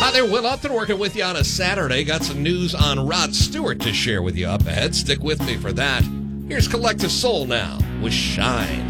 Hi there, Will Upton working with you on a Saturday. Got some news on Rod Stewart to share with you up ahead. Stick with me for that. Here's Collective Soul now with Shine.